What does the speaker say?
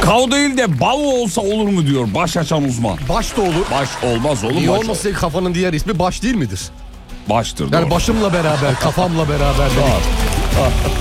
Kav değil de bav olsa olur mu diyor baş açan uzman. Baş da olur. Baş olmaz oğlum. Niye baş olmasın, kafanın diğer ismi baş değil midir? Baştır. Yani doğru. başımla beraber, kafamla beraber. Doğru.